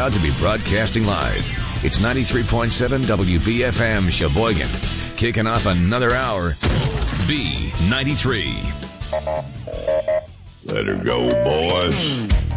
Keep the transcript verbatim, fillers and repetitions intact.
proud to be broadcasting live. It's ninety-three point seven W B F M Sheboygan. Kicking off another hour. B ninety-three. Let her go, boys.